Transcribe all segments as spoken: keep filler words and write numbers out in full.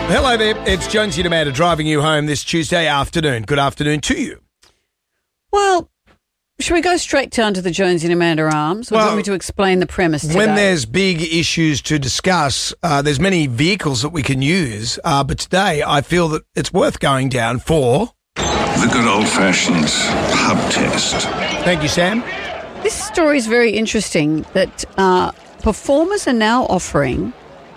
Hello there, it's Jonesy and Amanda driving you home this Tuesday afternoon. Good afternoon to you. Well, should we go straight down to the Jonesy and Amanda arms? Or Well, do you want me to explain the premise today? When there's big issues to discuss, uh, there's many vehicles that we can use, uh, but today I feel that it's worth going down for... The good old-fashioned pub test. Thank you, Sam. This story is very interesting that uh, performers are now offering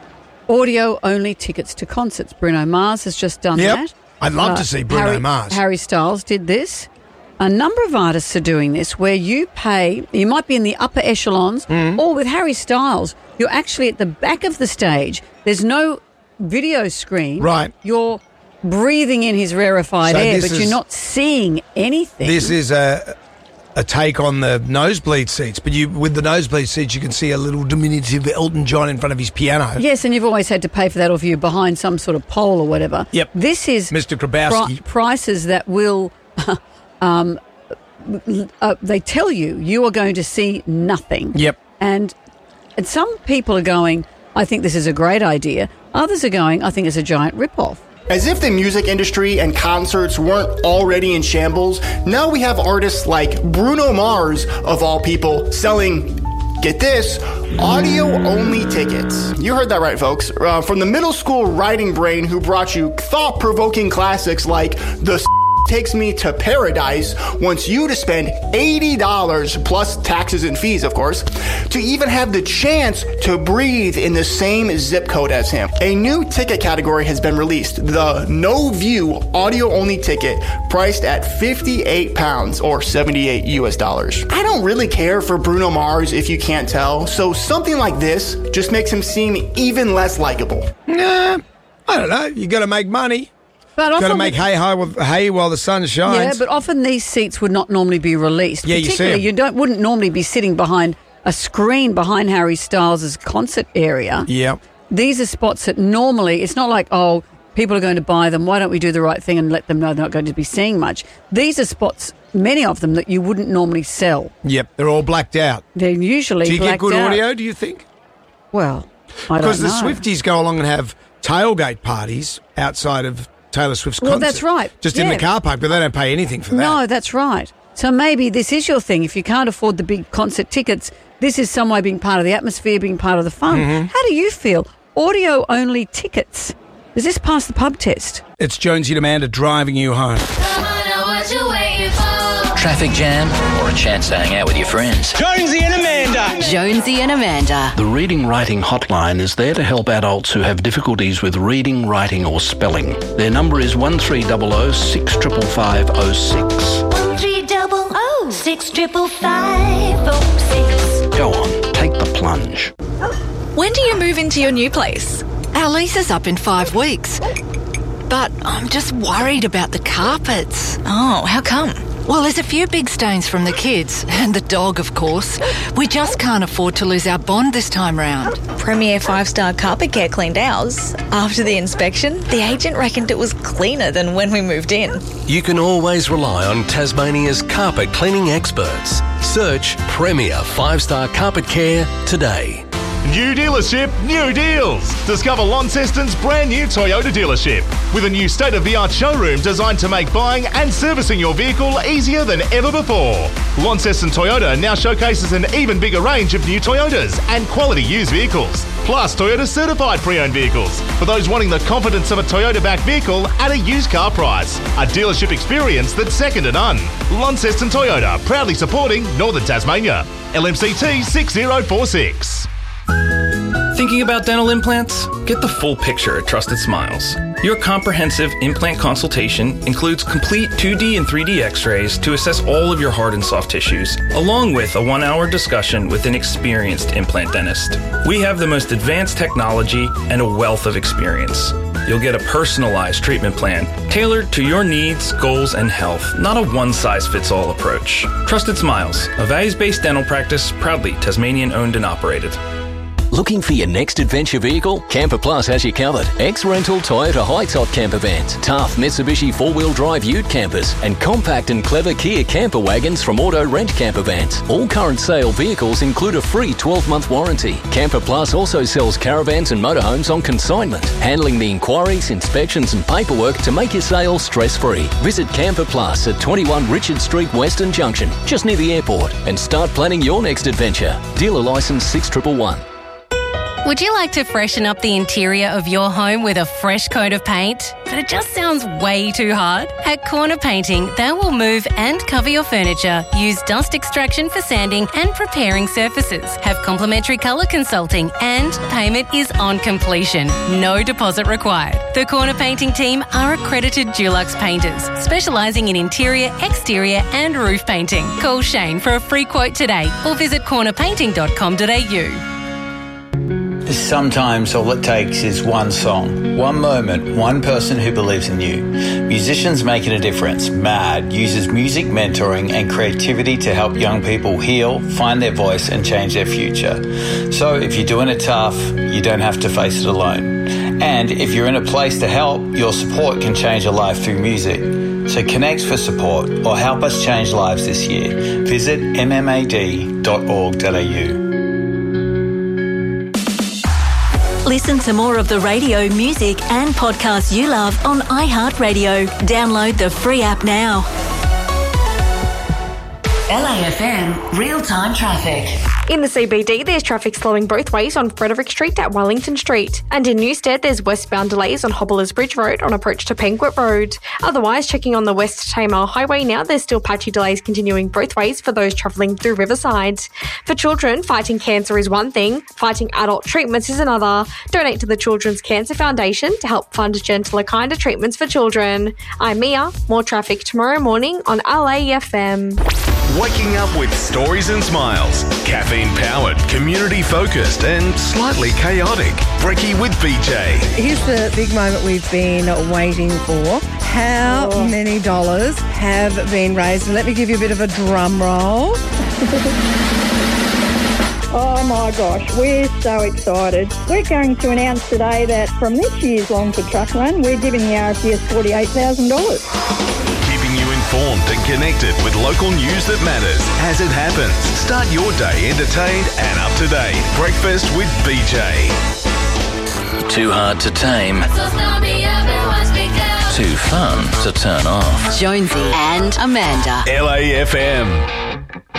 audio-only tickets to concerts. Bruno Mars has just done Yep. that. I'd love Uh, to see Bruno Harry, Mars. Harry Styles did this. A number of artists are doing this where you pay, you might be in the upper echelons, Mm. or with Harry Styles, you're actually at the back of the stage. There's no video screen. Right. You're breathing in his rarefied So air, this but you're is- not seeing anything. This is a a take on the nosebleed seats, but you with the nosebleed seats you can see a little diminutive Elton John in front of his piano. Yes, and you've always had to pay for that, or if you're behind some sort of pole or whatever. Yep. This is Mister Grabowski. pri- prices that will, um, uh, they tell you you are going to see nothing. Yep. And, and some people are going, I think this is a great idea. Others are going, I think it's a giant rip-off. As if the music industry and concerts weren't already in shambles, now we have artists like Bruno Mars, of all people, selling, get this, audio-only tickets. You heard that right, folks. Uh, from the middle school writing brain who brought you thought-provoking classics like The Takes Me to Paradise wants you to spend eighty dollars, plus taxes and fees, of course, to even have the chance to breathe in the same zip code as him. A new ticket category has been released, the No View audio-only ticket, priced at fifty-eight pounds or seventy-eight U S dollars. I don't really care for Bruno Mars if you can't tell, so something like this just makes him seem even less likable. Nah, I don't know. You got to make money. But Got to often make the- hay, hay, with, hay while the sun shines. Yeah, but often these seats would not normally be released. Yeah, you see Particularly, 'em. you don't wouldn't normally be sitting behind a screen behind Harry Styles' concert area. Yep. These are spots that normally, it's not like, oh, people are going to buy them. Why don't we do the right thing and let them know they're not going to be seeing much? These are spots, many of them, that you wouldn't normally sell. Yep, they're all blacked out. They're usually Do you get blacked good out. audio, do you think? Well, I don't Because the know. Swifties go along and have tailgate parties outside of Taylor Swift's Well, concert. that's right. Just in Yeah. the car park, but they don't pay anything for that. No, that's right. So maybe this is your thing. If you can't afford the big concert tickets, this is some way being part of the atmosphere, being part of the fun. Mm-hmm. How do you feel? Audio-only tickets. Does this pass the pub test? It's Jonesy and Amanda driving you home. Traffic jam or a chance to hang out with your friends. Jonesy and Amanda. Jonesy and Amanda. The Reading Writing Hotline is there to help adults who have difficulties with reading, writing or spelling. Their number is one three zero zero six five five five zero six. One three double oh six triple five oh six. Go on, take the plunge. When do you move into your new place? Our lease is up in five weeks. But I'm just worried about the carpets. Oh, how come? Well, there's a few big stains from the kids, and the dog, of course. We just can't afford to lose our bond this time round. Premier five-star carpet care cleaned ours. After the inspection, the agent reckoned it was cleaner than when we moved in. You can always rely on Tasmania's carpet cleaning experts. Search Premier five star Carpet Care today. New dealership, new deals. Discover Launceston's brand new Toyota dealership with a new state-of-the-art showroom designed to make buying and servicing your vehicle easier than ever before. Launceston Toyota now showcases an even bigger range of new Toyotas and quality used vehicles, plus Toyota certified pre-owned vehicles for those wanting the confidence of a Toyota-backed vehicle at a used car price. A dealership experience that's second to none. Launceston Toyota, proudly supporting Northern Tasmania. L M C T six zero four six. Thinking about dental implants? Get the full picture at Trusted Smiles. Your comprehensive implant consultation includes complete two D and three D x-rays to assess all of your hard and soft tissues, along with a one-hour discussion with an experienced implant dentist. We have the most advanced technology and a wealth of experience. You'll get a personalized treatment plan tailored to your needs, goals, and health, not a one-size-fits-all approach. Trusted Smiles, a values-based dental practice proudly Tasmanian-owned and operated. Looking for your next adventure vehicle? Camper Plus has you covered. Ex-rental Toyota high-top camper vans, tough Mitsubishi four-wheel drive ute campers, and compact and clever Kia camper wagons from Auto Rent Camper Vans. All current sale vehicles include a free twelve-month warranty. Camper Plus also sells caravans and motorhomes on consignment, handling the inquiries, inspections and paperwork to make your sale stress-free. Visit Camper Plus at twenty-one Richard Street, Western Junction, just near the airport, and start planning your next adventure. Dealer licence six one one one. Would you like to freshen up the interior of your home with a fresh coat of paint? But it just sounds way too hard? At Corner Painting, they will move and cover your furniture, use dust extraction for sanding and preparing surfaces, have complimentary colour consulting, and payment is on completion. No deposit required. The Corner Painting team are accredited Dulux painters, specialising in interior, exterior and roof painting. Call Shane for a free quote today or visit corner painting dot com dot a u. Sometimes all it takes is one song, one moment, one person who believes in you. Musicians Making a Difference, MAD, uses music mentoring and creativity to help young people heal, find their voice and change their future. So if you're doing it tough, you don't have to face it alone. And if you're in a place to help, your support can change a life through music. So connect for support or help us change lives this year. Visit m m a d dot org dot a u. Listen to more of the radio, music and podcasts you love on iHeartRadio. Download the free app now. L A F M real-time traffic. In the C B D, there's traffic slowing both ways on Frederick Street at Wellington Street. And in Newstead, there's westbound delays on Hobblers Bridge Road on approach to Penguit Road. Otherwise, checking on the West Tamar Highway now, there's still patchy delays continuing both ways for those travelling through Riverside. For children, fighting cancer is one thing, fighting adult treatments is another. Donate to the Children's Cancer Foundation to help fund gentler, kinder treatments for children. I'm Mia. More traffic tomorrow morning on L A F M. Waking up with stories and smiles. Caffeine-powered, community-focused and slightly chaotic. Brekkie with B J. Here's the big moment we've been waiting for. How oh. many dollars have been raised? Let me give you a bit of a drum roll. Oh my gosh, we're so excited. We're going to announce today that from this year's Longford Truck Run, we're giving the R F U S forty-eight thousand dollars. Keeping you informed and connected with local news that matters as it happens. Start your day entertained and up to date. Breakfast with B J. Too hard to tame. Too fun to turn off. Jonesy and Amanda. L A F M.